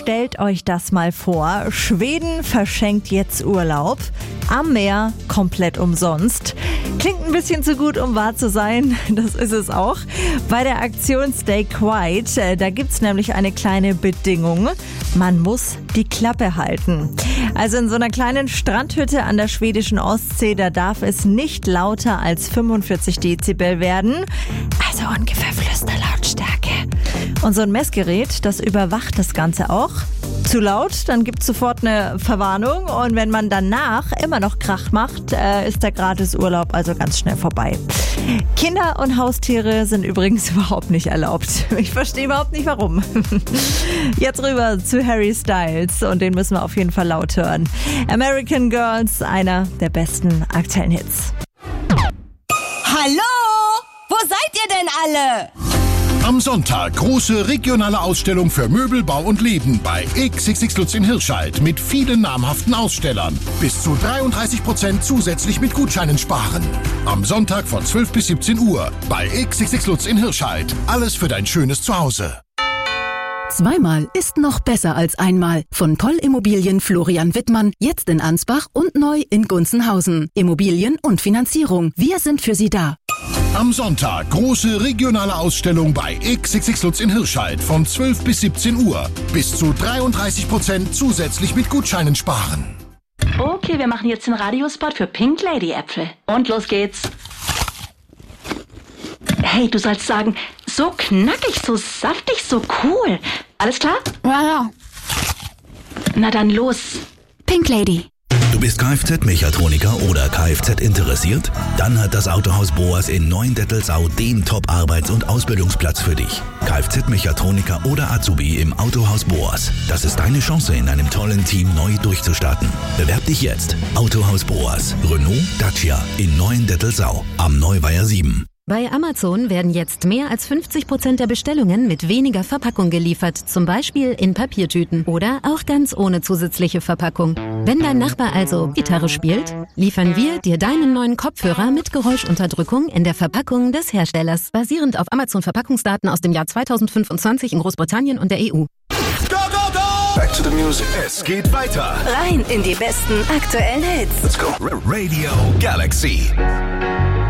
stellt euch das mal vor. Schweden verschenkt jetzt Urlaub. Am Meer, komplett umsonst. Klingt ein bisschen zu gut, um wahr zu sein. Das ist es auch. Bei der Aktion Stay Quiet, da gibt es nämlich eine kleine Bedingung. Man muss die Klappe halten. Also in so einer kleinen Strandhütte an der schwedischen Ostsee, da darf es nicht lauter als 45 Dezibel werden. Also ungefähr Flüsterlautstärke. Und so ein Messgerät, das überwacht das Ganze auch. Zu laut, dann gibt es sofort eine Verwarnung. Und wenn man danach immer noch Krach macht, ist der Gratisurlaub also ganz schnell vorbei. Kinder und Haustiere sind übrigens überhaupt nicht erlaubt. Ich verstehe überhaupt nicht, warum. Jetzt rüber zu Harry Styles und den müssen wir auf jeden Fall laut hören. American Girls, einer der besten aktuellen Hits. Hallo? Wo seid ihr denn alle? Am Sonntag große regionale Ausstellung für Möbel, Bau und Leben bei XXX Lutz in Hirscheid mit vielen namhaften Ausstellern. Bis zu 33% zusätzlich mit Gutscheinen sparen. Am Sonntag von 12 bis 17 Uhr bei XXX Lutz in Hirscheid. Alles für dein schönes Zuhause. Zweimal ist noch besser als einmal. Von Poll Immobilien Florian Wittmann, jetzt in Ansbach und neu in Gunzenhausen. Immobilien und Finanzierung. Wir sind für Sie da. Am Sonntag große regionale Ausstellung bei XXX Lutz in Hirscheid von 12 bis 17 Uhr. Bis zu 33% zusätzlich mit Gutscheinen sparen. Okay, wir machen jetzt den Radiospot für Pink Lady Äpfel. Und los geht's. Hey, du sollst sagen, so knackig, so saftig, so cool. Alles klar? Ja. Na dann los. Pink Lady. Du bist Kfz-Mechatroniker oder Kfz interessiert? Dann hat das Autohaus Boas in Neuendettelsau den Top-Arbeits- und Ausbildungsplatz für dich. Kfz-Mechatroniker oder Azubi im Autohaus Boas. Das ist deine Chance, in einem tollen Team neu durchzustarten. Bewerb dich jetzt. Autohaus Boas. Renault, Dacia in Neuendettelsau am Neuweiher 7. Bei Amazon werden jetzt mehr als 50% der Bestellungen mit weniger Verpackung geliefert, zum Beispiel in Papiertüten oder auch ganz ohne zusätzliche Verpackung. Wenn dein Nachbar also Gitarre spielt, liefern wir dir deinen neuen Kopfhörer mit Geräuschunterdrückung in der Verpackung des Herstellers, basierend auf Amazon-Verpackungsdaten aus dem Jahr 2025 in Großbritannien und der EU. Back to the music. Es geht weiter. Rein in die besten aktuellen Hits. Let's go. Radio Galaxy.